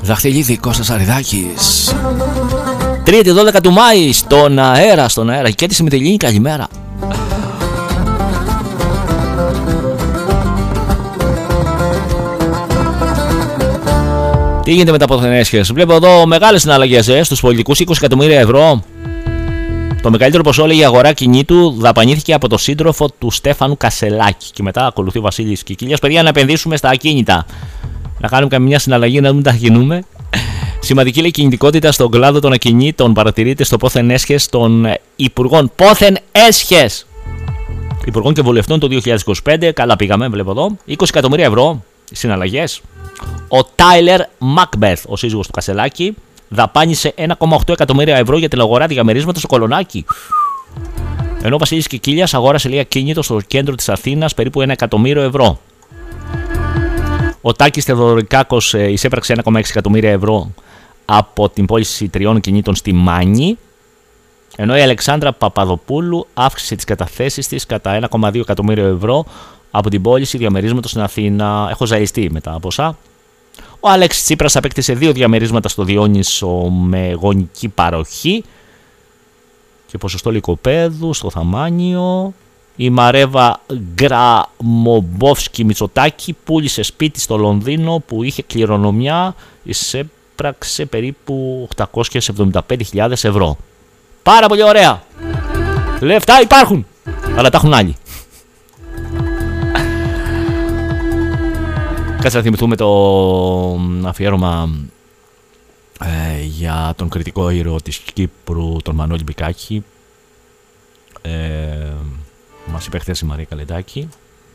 Δαχτυλίδη, Κώστας Αριδάκης. Τρίτη 12 του Μάη, στον αέρα, και τη Συμμετελήνη, καλημέρα. Τι γίνεται με τα πόθεν-έσχες? Βλέπω εδώ μεγάλες συναλλαγές στους πολιτικούς, 20 εκατομμύρια ευρώ. Το μεγαλύτερο ποσό, λέει, η αγορά κινήτου δαπανήθηκε από το σύντροφο του Στέφανου Κασελάκη. Και μετά ακολουθεί ο Βασίλης Κικίλιας. Παιδιά, να επενδύσουμε στα ακίνητα. Να κάνουμε καμιά συναλλαγή, να δούμε τα κινούμε. Σημαντική, λέει, κινητικότητα στον κλάδο των ακινήτων παρατηρείται στο πόθεν-έσχες των υπουργών. Πόθεν-έσχες! Υπουργών και βουλευτών το 2025. Καλά πήγαμε, βλέπω εδώ. 20 εκατομμύρια ευρώ οι συναλλαγές. Ο Τάιλερ Μακμπεθ, ο σύζυγος του Κασελάκη, δαπάνησε 1,8 εκατομμύρια ευρώ για την αγορά διαμερίσματος στο Κολονάκι. Ενώ ο Βασίλης Κικίλιας αγόρασε, λέει, ακίνητο στο κέντρο της Αθήνας περίπου 1 εκατομμύριο ευρώ. Ο Τάκης Θεοδωρικάκος εισέπραξε 1,6 εκατομμύρια ευρώ από την πώληση 3 κινήτων στη Μάνη. Ενώ η Αλεξάνδρα Παπαδοπούλου αύξησε τις καταθέσεις της κατά 1,2 εκατομμύριο ευρώ από την πώληση διαμερίσματος στην Αθήνα. Έχω ζαλιστεί μετά από όσα. Ο Αλέξης Τσίπρας απέκτησε 2 διαμερίσματα στο Διόνυσο με γονική παροχή και ποσοστό λυκοπαίδου στο Θαμάνιο. Η Μαρέβα Γκραμομπόφσκι Μητσοτάκη πούλησε σπίτι στο Λονδίνο που είχε κληρονομιά, εισέπραξε περίπου 875.000 ευρώ. Πάρα πολύ ωραία! Λεφτά υπάρχουν, αλλά τα έχουν άλλοι. Κάτσε να θυμηθούμε το αφιέρωμα για τον κριτικό ήρωα της Κύπρου, τον Μανώλη Μπικάκη. Μας είπε χθες η Μαρία Καλεντάκη.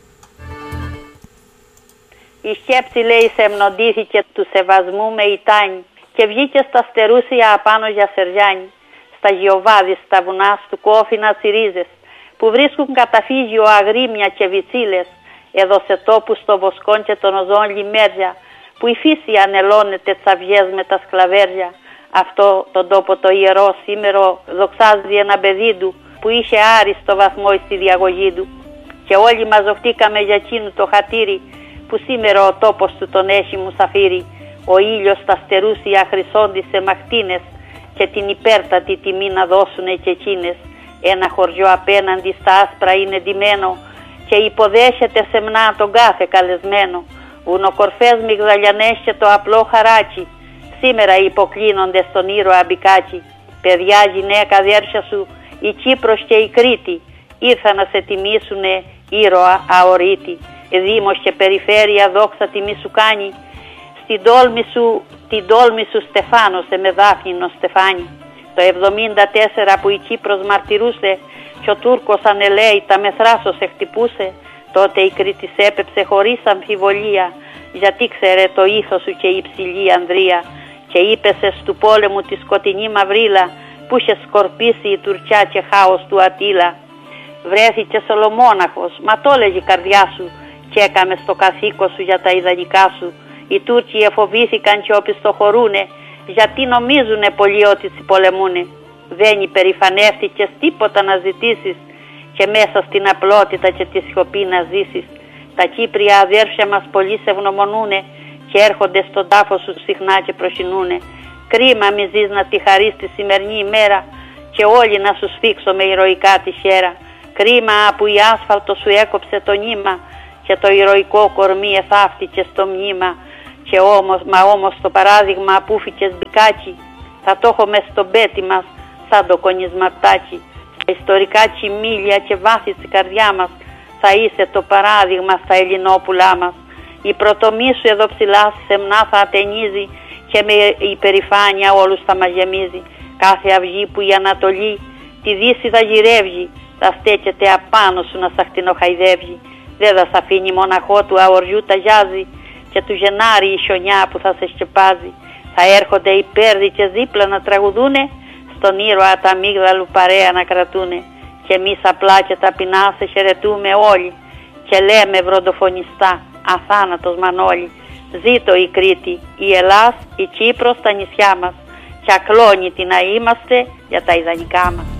Η σκέψη, λέει, σεμνοντήθηκε του σεβασμού με ητάνη και βγήκε στα στερούσια απάνω για Σερζάνη, στα Γιοβάδη, στα βουνά του Κόφινα τσιρίζες, που βρίσκουν καταφύγιο αγρίμια και βιτσίλες, εδώ σε τόπους στο βοσκόν και των οζών λιμέρια, που η φύση ανελώνεται τσαβιές με τα σκλαβέρια. Αυτό τον τόπο το ιερό σήμερα δοξάζει ένα παιδί του, που είχε άριστο βαθμό στη διαγωγή του. Και όλοι μαζοχτήκαμε για εκείνου το χατήρι, που σήμερα ο τόπος του τον έχει μουσαφίρι. Ο ήλιος στα στερούσια χρυσόντισε μαχτίνες και την υπέρτατη τιμή να δώσουνε και εκείνες. Ένα χωριό απέναντι στα άσπρα είναι ντυμένο και υποδέχεται σεμνά τον κάθε καλεσμένο. Βουνοκορφές μυγδαλιανές και το απλό χαράτσι σήμερα υποκλίνονται στον ήρωα Μπικάκη. Παιδιά, γυναίκα, αδέρφια σου, η Κύπρος και η Κρήτη ήρθαν να σε τιμήσουνε ήρωα αορίτη. Δήμος και περιφέρεια δόξα τιμή σου κάνει, την τόλμη σου στεφάνωσε με δάφνινο στεφάνι. Το 74 που η Κύπρος μαρτυρούσε και ο Τούρκος ανελαίητα με θράσος χτυπούσε, τότε η Κρήτη έπεψε χωρίς αμφιβολία, γιατί ξέρε το ήθος σου και η υψηλή ανδρεία, και είπεσαι του πόλεμου τη σκοτεινή μαυρίλα που είχε σκορπίσει η Τουρκιά και χάος του Ατήλα. Βρέθηκε Σολομόναχος, μα το έλεγε η καρδιά σου και έκαμε στο καθήκον σου για τα ιδανικά σου. Οι Τούρκοι εφοβήθηκαν και οπισθοχωρούνε, γιατί νομίζουνε πολλοί ότι τσι πολεμούνε. Δεν υπερηφανεύτηκες τίποτα να ζητήσεις και μέσα στην απλότητα και τη σιωπή να ζήσεις. Τα Κύπρια αδέρφια μας πολύ σε ευγνωμονούνε και έρχονται στον τάφο σου συχνά και προσινούνε. Κρίμα μη ζεις να τη χαρείς τη σημερινή ημέρα και όλοι να σου σφίξω με ηρωικά τη χέρα. Κρίμα που η άσφαλτο σου έκοψε το νήμα και το ηρωικό κορμί εθάφτηκε στο μνήμα. Και όμως το παράδειγμα που φύκες Μπικάκη θα το έχουμε στο πέτη μας σαν το κονισματάκι. Στα ιστορικά τσιμίλια και βάθη της καρδιά μας θα είσαι το παράδειγμα στα Ελληνόπουλά μας. Η πρωτομή σου εδώ ψηλά σεμνά θα ατενίζει και με υπερηφάνεια όλους θα μας γεμίζει. Κάθε αυγή που η Ανατολή τη Δύση θα γυρεύει, θα στέκεται απάνω σου να σα χτινοχαϊδεύει. Δεν θα σ' αφήνει μοναχό του αοριού ταγιάζει και του Γενάρη η χιονιά που θα σε σκεπάζει. Θα έρχονται οι πέρδικες δίπλα να τραγουδούνε, στον ήρωα τα αμύγδαλου παρέα να κρατούνε. Και εμείς απλά και ταπεινά σε χαιρετούμε όλοι και λέμε βροντοφωνιστά, αθάνατος Μανώλη. Ζήτω η Κρήτη, η Ελλάς, η Κύπρος, τα νησιά μας και ακλόνητοι να είμαστε για τα ιδανικά μας.